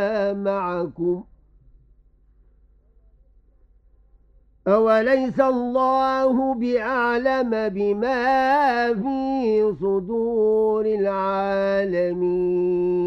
معكم أوليس الله بأعلم بما في صدور العالمين